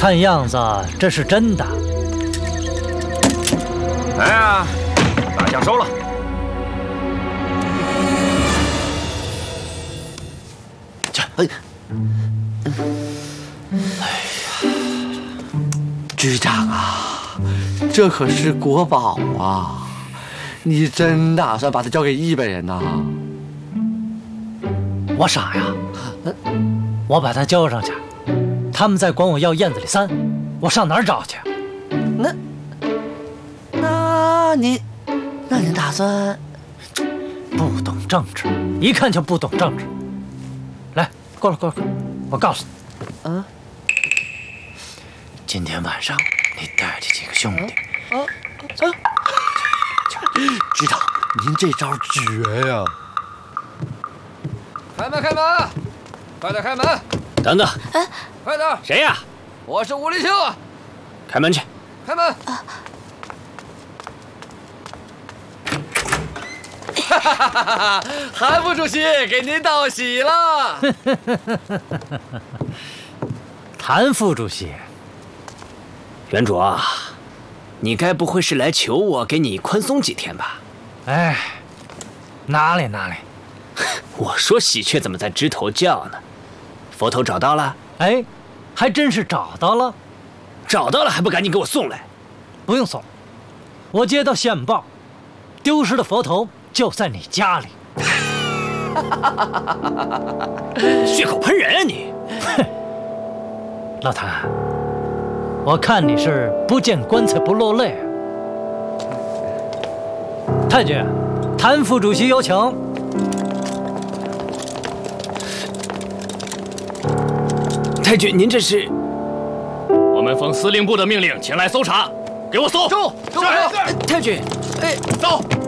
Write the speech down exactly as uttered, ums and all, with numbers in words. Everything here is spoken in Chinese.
看样子这是真的。 来呀，大象收了。 这，哎，哎呀，局长啊，这可是国宝啊！你真打算把它交给日本人呐？ 我傻呀！我把它交上去，他们再管我要燕子里三，我上哪儿找去？ 那，那你，那你打算？ 不懂政治，一看就不懂政治。来，过来，过来，过来，我告诉你， 嗯， 今天晚上你带着几个兄弟， 啊啊！局长，您这招绝呀！ 开门，开门，快点开门！ 等等， 哎， 快点！ 谁呀？ 我是吴立庆， 开门去！ 开门！哈哈哈哈哈！韩副主席给您道喜了。 谭副主席， 原主啊，你该不会是来求我给你宽松几天吧？ 哎，哪里哪里。 我说喜鹊怎么在枝头叫呢？佛头找到了？ 哎，还真是找到了。 找到了还不赶紧给我送来？ 不用送，我接到线报，丢失的佛头就在你家里。 血口喷人啊你！ 哼，老谭，我看你是不见棺材不落泪。太君，谭副主席有请。 太君，您这是？ 我们奉司令部的命令前来搜查，给我搜！ 住！住！ 太君， 走！